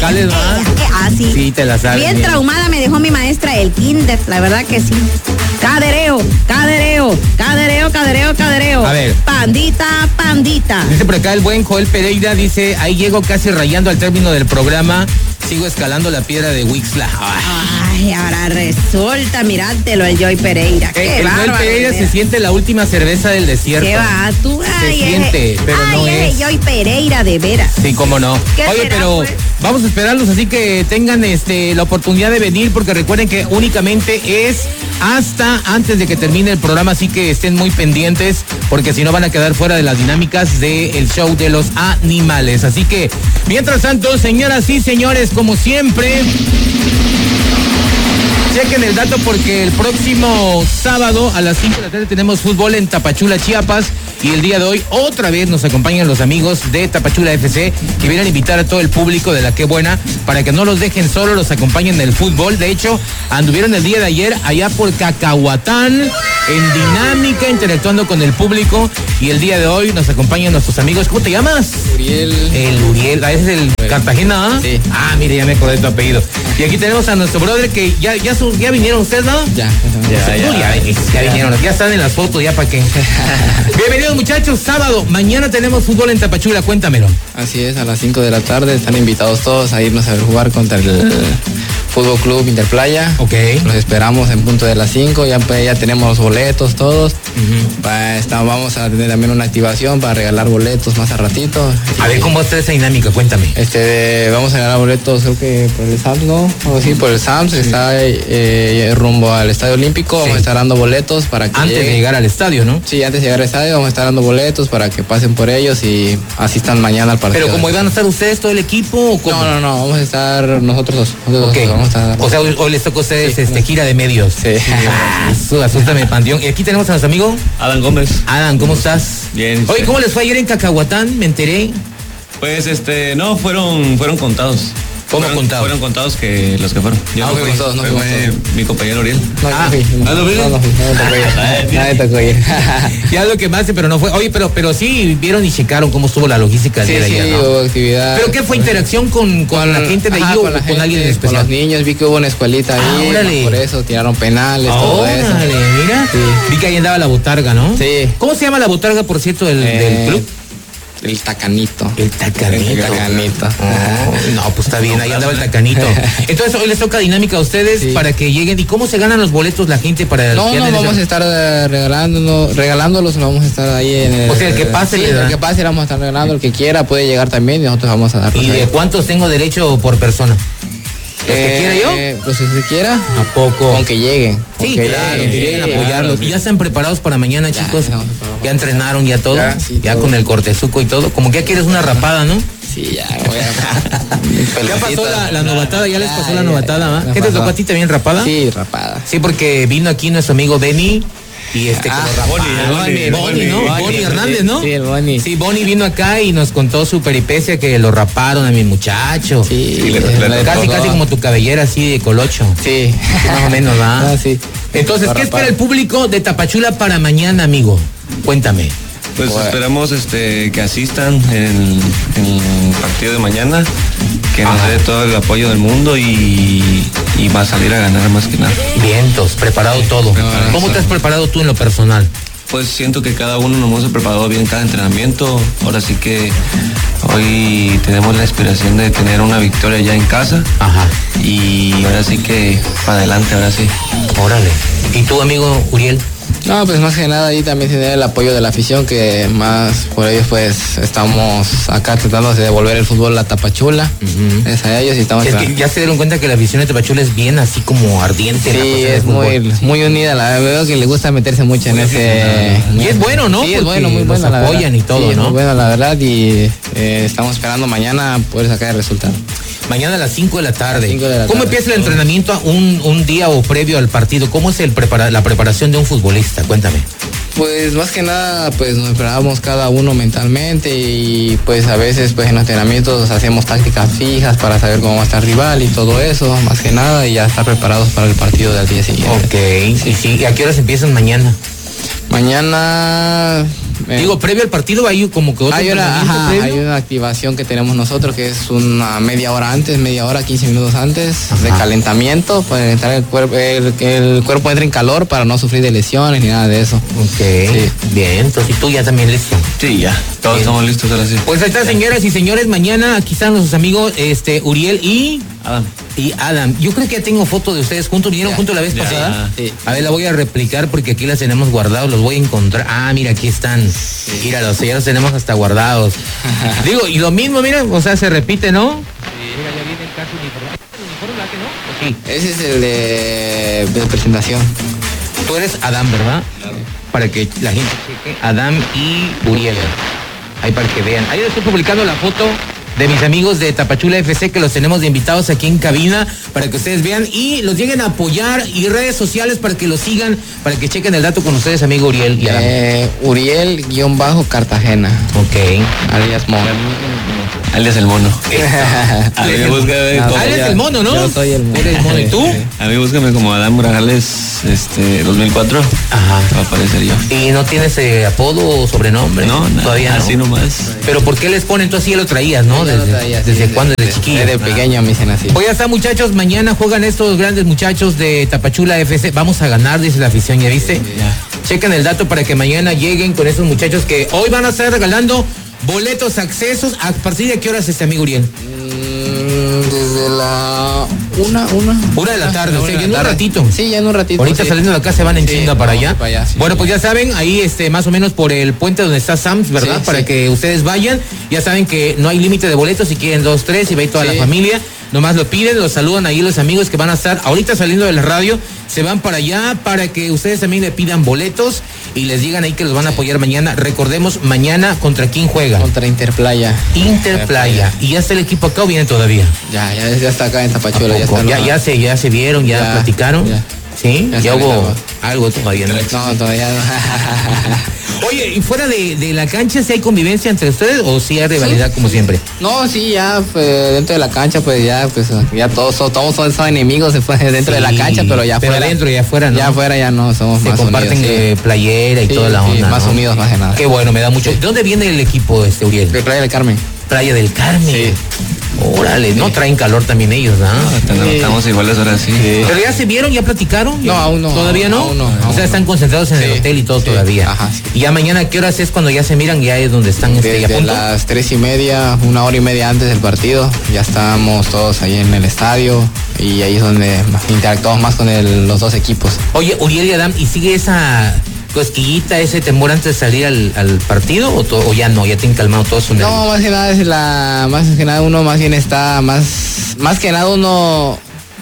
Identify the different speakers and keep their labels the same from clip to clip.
Speaker 1: ¿Cales va?
Speaker 2: Sí.
Speaker 1: Sí, te la sabes.
Speaker 2: Bien traumada me dejó mi maestra del kinder, la verdad que sí. Cadereo.
Speaker 1: A ver.
Speaker 2: Pandita.
Speaker 1: Dice por acá el buen Joel Pereira, dice, ahí llego casi rayando al término del programa, sigo escalando la piedra de Wixla.
Speaker 2: Ay, ahora resulta, mirátelo, el Joy Pereira.
Speaker 1: El Joel Pereira se siente la última cerveza del desierto.
Speaker 2: ¿Qué va? Tú,
Speaker 1: se siente, pero no es.
Speaker 2: Joy Pereira, de veras.
Speaker 1: Sí, cómo no. Oye,
Speaker 2: será,
Speaker 1: pero
Speaker 2: pues?
Speaker 1: vamos a esperarlos, así que tengan la oportunidad de venir, porque recuerden que únicamente es hasta antes de que termine el programa, así que estén muy pendientes, porque si no van a quedar fuera de las dinámicas del show de los animales. Así que, mientras tanto, señoras y señores, como siempre, chequen el dato porque el próximo sábado a las 5 de la tarde tenemos fútbol en Tapachula, Chiapas, y el día de hoy otra vez nos acompañan los amigos de Tapachula FC que vienen a invitar a todo el público de La Qué Buena para que no los dejen solos, los acompañen en el fútbol. De hecho, anduvieron el día de ayer allá por Cacahuatán en dinámica, interactuando con el público, y el día de hoy nos acompañan nuestros amigos. ¿Cómo te llamas?
Speaker 3: Uriel.
Speaker 1: El Uriel, ese es el Cartagena, ¿ah?
Speaker 3: Sí.
Speaker 1: Ah, mire, ya me acordé de tu apellido. Y aquí tenemos a nuestro brother que ya vinieron ustedes, ¿no?
Speaker 3: Ya
Speaker 1: Vinieron, ya están en las fotos, ya para qué. Bienvenidos, muchachos, sábado, mañana tenemos fútbol en Tapachula, cuéntamelo.
Speaker 3: Así es, a las 5 de la tarde están invitados todos a irnos a ver jugar contra el Fútbol Club Interplaya.
Speaker 1: Ok.
Speaker 3: Los esperamos en punto de las 5, ya tenemos los boletos todos. Vamos a tener también una activación para regalar boletos más a ratito.
Speaker 1: A ver, ¿cómo está esa dinámica? Cuéntame.
Speaker 3: Vamos a regalar boletos, creo que por el SAMS, ¿no? Algo así, por el SAMS, está rumbo al Estadio Olímpico. Vamos a estar dando boletos para que
Speaker 1: antes de llegar al estadio, ¿no?
Speaker 3: Sí, antes de llegar al estadio vamos a estar dando boletos para que pasen por ellos y asistan mañana al partido.
Speaker 1: Pero ¿cómo iban a estar ustedes, todo el equipo? ¿O cómo?
Speaker 3: No, vamos a estar nosotros dos.
Speaker 1: Okay.
Speaker 3: Vamos a estar...
Speaker 1: O sea, hoy les toca a ustedes gira de medios.
Speaker 3: Sí.
Speaker 1: Asústame, panteón. Y aquí tenemos a nuestro amigo
Speaker 4: Adán Gómez.
Speaker 1: Adán, ¿cómo estás?
Speaker 4: Bien.
Speaker 1: Oye, ¿cómo les fue ayer en Cacahuatán? Me enteré.
Speaker 4: Pues no, fueron contados.
Speaker 1: ¿Cómo contados?
Speaker 4: Fueron contados que los que fueron. Yo
Speaker 3: no fuimos todos,
Speaker 4: fue mi compañero Uriel.
Speaker 3: Nadie tocó ir.
Speaker 1: Ya lo que más, pero no fue. Oye, pero sí vieron y checaron cómo estuvo la logística
Speaker 3: de ayer, ¿no? Hubo actividad.
Speaker 1: ¿Pero qué fue? ¿Interacción con la gente de ahí o con alguien en especial?
Speaker 3: Con los niños, vi que hubo una escuelita ahí.
Speaker 1: Órale.
Speaker 3: Por eso tiraron penales, todo eso.
Speaker 1: Órale, mira.
Speaker 3: Sí.
Speaker 1: Vi que ahí andaba la botarga, ¿no?
Speaker 3: Sí.
Speaker 1: ¿Cómo se llama la botarga, por cierto, del club?
Speaker 3: El Tacanito.
Speaker 1: El Tacanito. No, pues está bien, ahí andaba el Tacanito. Entonces hoy les toca dinámica a ustedes para que lleguen. ¿Y cómo se ganan los boletos la gente para
Speaker 3: No, vamos a estar regalándolos, vamos a estar ahí en el...
Speaker 1: O sea, el que pase,
Speaker 3: el que pase vamos a estar regalando, el que quiera puede llegar también y nosotros vamos a dar.
Speaker 1: ¿Y de cuántos tengo derecho por persona? ¿Los que quiera yo?
Speaker 3: Pues si se quiera.
Speaker 1: ¿A poco?
Speaker 3: Aunque lleguen.
Speaker 1: Sí, claro, que lleguen a apoyarlos. ¿Y ya están preparados para mañana, chicos? Ya entrenaron, ya todo. Ya todo. Con el cortezuco y todo. Como que ya quieres una rapada, ¿no?
Speaker 3: Sí, ya.
Speaker 1: Ya pasó la novatada, ya les pasó la novatada, ¿va? ¿Qué te tocó a ti también, rapada?
Speaker 3: Sí, rapada.
Speaker 1: Sí, porque vino aquí nuestro amigo Benny. Y Boni Hernández, ¿no?
Speaker 3: Sí, el Boni.
Speaker 1: Sí, Boni vino acá y nos contó su peripecia que lo raparon a mi muchacho.
Speaker 3: Sí,
Speaker 1: casi como tu cabellera así de colocho.
Speaker 3: Sí.
Speaker 1: Más o menos, ¿va?
Speaker 3: Sí.
Speaker 1: Entonces, ¿qué espera el público de Tapachula para mañana, amigo? Cuéntame.
Speaker 4: Pues esperamos que asistan en el partido de mañana, que nos dé todo el apoyo del mundo y va a salir a ganar más que nada.
Speaker 1: Vientos, preparado todo. ¿Cómo te has preparado tú en lo personal?
Speaker 4: Pues siento que cada uno nos hemos preparado bien cada entrenamiento. Ahora sí que hoy tenemos la inspiración de tener una victoria ya en casa.
Speaker 1: Ajá.
Speaker 4: Y ahora sí que para adelante, ahora sí.
Speaker 1: Órale. ¿Y tú, amigo Uriel?
Speaker 3: No, pues más que nada ahí también tener el apoyo de la afición, que más por ellos pues estamos acá tratando de devolver el fútbol a Tapachula. Es a ellos y estamos...
Speaker 1: Es que ya se dieron cuenta que la afición de Tapachula es bien así como ardiente.
Speaker 3: Sí, es muy unida, la veo que le gusta meterse mucho en ese...
Speaker 1: Y es bueno, ¿no?
Speaker 3: Sí, es bueno, muy bueno.
Speaker 1: Los apoyan y todo,
Speaker 3: sí,
Speaker 1: ¿no?
Speaker 3: Muy bueno, la verdad, y estamos esperando mañana poder sacar el resultado.
Speaker 1: Mañana a las 5 de la tarde.
Speaker 3: 5 de la
Speaker 1: ¿Cómo
Speaker 3: tarde.
Speaker 1: empieza el entrenamiento un día o previo al partido? ¿Cómo es la preparación de un futbolista? Cuéntame.
Speaker 3: Pues más que nada, pues nos preparamos cada uno mentalmente y pues a veces pues en los entrenamientos hacemos tácticas fijas para saber cómo va a estar el rival y todo eso, más que nada, y ya estar preparados para el partido del día siguiente.
Speaker 1: Ok, sí. ¿Y a qué horas empiezan mañana?
Speaker 3: Mañana
Speaker 1: Digo, previo al partido hay como que otro
Speaker 3: hay
Speaker 1: previo.
Speaker 3: una activación que tenemos nosotros que es una media hora, 15 minutos antes de calentamiento para entrar el cuerpo entre en calor para no sufrir de lesiones ni nada de eso.
Speaker 1: Ok, sí. Bien, entonces tú ya también listo.
Speaker 4: Sí, ya, todos estamos listos ahora sí.
Speaker 1: Pues ahí está, señoras y señores, mañana aquí están nuestros amigos Uriel y Adam. Yo creo que ya tengo foto de ustedes juntos, vinieron juntos la vez pasada. Sí. A ver, la voy a replicar porque aquí las tenemos guardados, los voy a encontrar. Ah, mira, aquí están. Sí. Míralos, ya los tenemos hasta guardados. Digo, y lo mismo, mira, o sea, se repite, ¿no? Sí. Mira, ya viene el caso uniforme. ¿El uniforme blanco, no? Sí.
Speaker 3: Ese es el de presentación.
Speaker 1: Tú eres Adam, ¿verdad? Claro. Para que la gente cheque Adam y Uriel. Ahí para que vean. Ahí estoy publicando la foto de mis amigos de Tapachula FC que los tenemos de invitados aquí en cabina para que ustedes vean y los lleguen a apoyar y redes sociales para que los sigan, para que chequen el dato con ustedes, amigo Uriel.
Speaker 3: Uriel-Cartagena.
Speaker 1: Ok.
Speaker 3: Alias Mono.
Speaker 4: Alias el Mono.
Speaker 1: A mí búscame como alias el Mono, ¿no?
Speaker 3: Yo soy el Mono.
Speaker 1: ¿Eres Mono? ¿Y tú?
Speaker 4: A mí búscame como Adam Morales 2004.
Speaker 1: Ajá.
Speaker 4: Va a aparecer yo.
Speaker 1: ¿Y no tienes apodo o sobrenombre?
Speaker 4: No, nada,
Speaker 1: todavía
Speaker 4: así
Speaker 1: no.
Speaker 4: Nomás.
Speaker 1: Pero ¿por qué les ponen? Tú así ya lo traías, ¿no? ¿Desde cuándo? ¿Desde chiquillo?
Speaker 3: Desde pequeño me dicen así.
Speaker 1: Pues ya está, muchachos, mañana juegan estos grandes muchachos de Tapachula FC. Vamos a ganar, dice la afición, ¿ya viste? Ya. Chequen el dato para que mañana lleguen con esos muchachos que hoy van a estar regalando boletos, accesos. ¿A partir de qué horas amigo Uriel?
Speaker 3: Desde la
Speaker 1: una de la tarde, o sea, ya en un ratito.
Speaker 3: Sí, ya en un ratito.
Speaker 1: Ahorita saliendo de acá se van en chinga para allá.
Speaker 3: Sí,
Speaker 1: bueno, pues ya saben, ahí más o menos por el puente donde está Sams, ¿verdad?
Speaker 3: Sí,
Speaker 1: para que ustedes vayan. Ya saben que no hay límite de boletos, si quieren 2, 3 y va a ir toda la familia. Nomás lo piden, los saludan ahí los amigos que van a estar ahorita saliendo de la radio, se van para allá para que ustedes también le pidan boletos y les digan ahí que los van a apoyar mañana. Recordemos, mañana, ¿contra quién juega?
Speaker 3: Contra Interplaya.
Speaker 1: Interplaya. ¿Y ya está el equipo acá o viene todavía?
Speaker 3: Ya está acá en Tapachula.
Speaker 1: Ya se vieron, ya platicaron. ¿Sí? Ya hubo algo todavía, ¿no?
Speaker 3: No, todavía no.
Speaker 1: Oye, ¿y fuera de la cancha sí hay convivencia entre ustedes o sí hay rivalidad como siempre?
Speaker 3: No, sí, ya pues, dentro de la cancha pues ya todos son enemigos dentro de la cancha, pero ya
Speaker 1: pero
Speaker 3: fuera.
Speaker 1: adentro y afuera, ¿no?
Speaker 3: Ya afuera ya no, somos
Speaker 1: se
Speaker 3: más
Speaker 1: comparten
Speaker 3: unidos.
Speaker 1: Playera y toda la onda,
Speaker 3: más
Speaker 1: ¿no?
Speaker 3: unidos más que nada.
Speaker 1: Qué bueno, me da mucho. ¿De dónde viene el equipo Uriel?
Speaker 3: De Playa del Carmen.
Speaker 1: Playa del Carmen.
Speaker 3: Sí.
Speaker 1: Órale, no traen calor también ellos, ¿no?
Speaker 4: Estamos iguales ahora sí.
Speaker 1: Pero ya se vieron, ya platicaron.
Speaker 3: No, aún no.
Speaker 1: ¿Todavía no?
Speaker 3: Aún no.
Speaker 1: O sea, están concentrados en el hotel y todo todavía.
Speaker 3: Ajá, sí.
Speaker 1: Y ya mañana, ¿qué horas es cuando ya se miran? Ya es donde están
Speaker 3: Desde
Speaker 1: a punto.
Speaker 3: las 3:30, 1:30 antes del partido, ya estamos todos ahí en el estadio y ahí es donde interactuamos más con los dos equipos.
Speaker 1: Oye, Uriel y Adam, ¿y sigue esa cosquillita, ese temor antes de salir al partido o ya no, ya tienen calmado todo su nervio?
Speaker 3: No, más que nada uno más bien está más que nada uno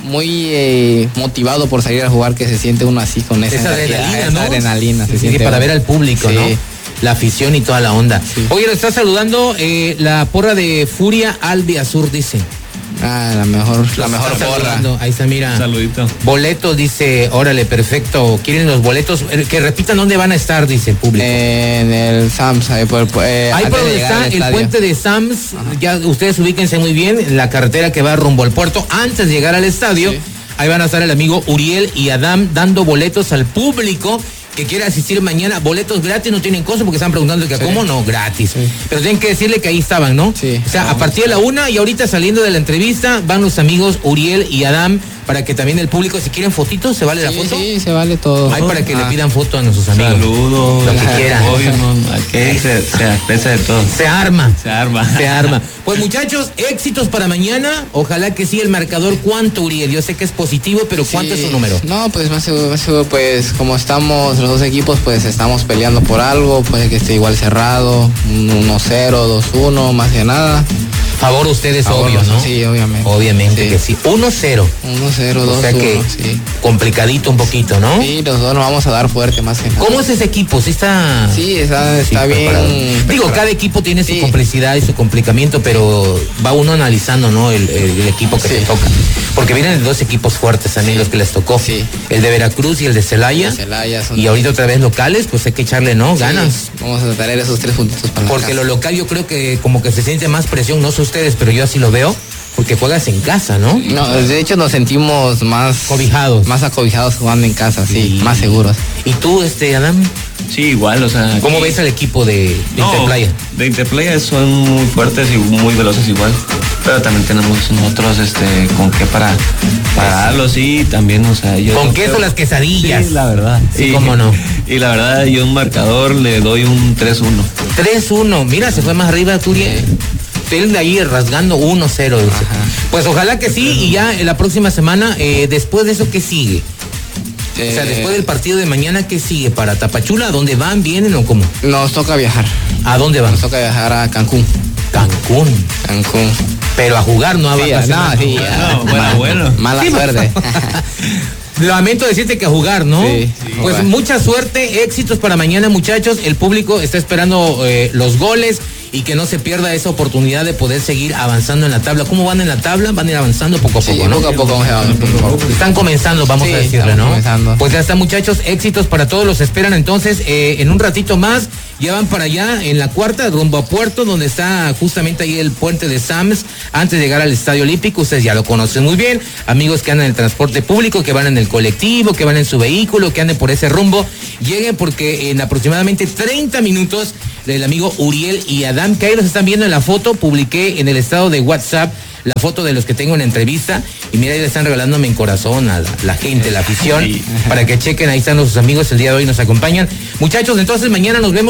Speaker 3: muy motivado por salir a jugar, que se siente uno así con esa
Speaker 1: adrenalina, ¿no?
Speaker 3: Adrenalina,
Speaker 1: se siente para ver al público, ¿no? La afición y toda la onda. Sí. Oye, lo está saludando la porra de Furia Albiazur, dice.
Speaker 3: La mejor porra.
Speaker 1: Ahí está, mira.
Speaker 4: Saludito.
Speaker 1: Boletos, dice, órale, perfecto. ¿Quieren los boletos? Que repitan dónde van a estar, dice el público.
Speaker 3: En el Sams, ahí por
Speaker 1: donde está el puente de Sams. Ajá. Ya ustedes ubíquense muy bien, en la carretera que va rumbo al puerto, antes de llegar al estadio. Sí. Ahí van a estar el amigo Uriel y Adam dando boletos al público que quiera asistir mañana. Boletos gratis, no tienen costo porque están preguntando que cómo no, gratis. Sí. Pero tienen que decirle que ahí estaban, ¿no?
Speaker 3: Sí.
Speaker 1: O sea, a partir de la 1 y ahorita saliendo de la entrevista van los amigos Uriel y Adam para que también el público, si quieren fotitos, ¿se vale la foto?
Speaker 3: Sí, se vale todo.
Speaker 1: Hay para que le pidan foto a nuestros amigos.
Speaker 4: Saludos.
Speaker 1: Lo que quieran.
Speaker 4: Obvio, no, aquí se apresa de todo.
Speaker 1: Se arma. Pues muchachos, éxitos para mañana. Ojalá que sí el marcador. ¿Cuánto, Uriel? Yo sé que es positivo, pero ¿cuánto es su número?
Speaker 3: No, pues más seguro, pues como estamos los dos equipos, pues estamos peleando por algo. Puede que esté igual cerrado. 1-0, 2-1, más que nada.
Speaker 1: Favor ustedes, obvio, ¿no?
Speaker 3: Sí, obviamente.
Speaker 1: Obviamente que sí. 1-0.
Speaker 3: 1-0, 2-1.
Speaker 1: O sea que complicadito un poquito, ¿no?
Speaker 3: Sí, los dos nos vamos a dar fuerte más que nada.
Speaker 1: ¿Cómo es ese equipo? ¿Sí está?
Speaker 3: Sí, está bien.
Speaker 1: Digo, cada equipo tiene su complicidad y su complicamiento, pero va uno analizando, ¿no? El equipo que te toca. Porque vienen dos equipos fuertes también los que les tocó.
Speaker 3: Sí.
Speaker 1: El de Veracruz y el de Celaya. Y ahorita otra vez locales, pues hay que echarle, ¿no? Ganas.
Speaker 3: Vamos a traer esos 3 puntitos para la
Speaker 1: Porque
Speaker 3: casa.
Speaker 1: Lo local yo creo que como que se siente más presión, no sé ustedes, pero yo así lo veo, porque juegas en casa, ¿no?
Speaker 3: No, de hecho nos sentimos más
Speaker 1: cobijados.
Speaker 3: Más acobijados jugando en casa, sí, más seguros.
Speaker 1: ¿Y tú, Adam?
Speaker 4: Sí, igual, o sea.
Speaker 1: ¿Cómo ves al equipo de Interplaya?
Speaker 4: De Interplaya son muy fuertes y muy veloces igual. Pero también tenemos nosotros con qué para darlos y también, o sea, yo.
Speaker 1: Con queso las quesadillas.
Speaker 4: Sí, la verdad.
Speaker 1: Sí, cómo no.
Speaker 4: Y la verdad, yo un marcador le doy un 3-1.
Speaker 1: 3-1, mira, se fue más arriba Turiel. Él de ahí rasgando 1-0. Pues ojalá que sí, y ya la próxima semana, después de eso, ¿qué sigue? O sea, después del partido de mañana, ¿qué sigue para Tapachula? ¿A dónde van? ¿Vienen o cómo?
Speaker 3: Nos toca viajar.
Speaker 1: ¿A dónde van?
Speaker 3: Nos toca viajar a Cancún.
Speaker 1: Cancún. Pero a jugar, no a vacacionar.
Speaker 4: Bueno.
Speaker 3: Mala suerte.
Speaker 1: Lamento decirte que a jugar, ¿no?
Speaker 3: Sí,
Speaker 1: pues
Speaker 3: jugar.
Speaker 1: Mucha suerte, éxitos para mañana, muchachos. El público está esperando los goles y que no se pierda esa oportunidad de poder seguir avanzando en la tabla. ¿Cómo van en la tabla? Van a ir avanzando poco a poco, ¿no?
Speaker 3: Poco a poco vamos avanzando.
Speaker 1: Están comenzando, vamos a decirle, ¿no?
Speaker 3: Comenzando.
Speaker 1: Pues ya está, muchachos, éxitos para todos, los esperan entonces en un ratito más. Ya van para allá en la cuarta, rumbo a Puerto, donde está justamente ahí el puente de Sams, antes de llegar al Estadio Olímpico. Ustedes ya lo conocen muy bien, amigos que andan en el transporte público, que van en el colectivo, que van en su vehículo, que anden por ese rumbo, lleguen porque en aproximadamente 30 minutos el amigo Uriel y Adam, que ahí los están viendo en la foto, publiqué en el estado de WhatsApp la foto de los que tengo en entrevista, y mira, ahí le están regalándome en corazón a la gente, la afición, para que chequen, ahí están los amigos, el día de hoy nos acompañan. Muchachos, entonces mañana nos vemos.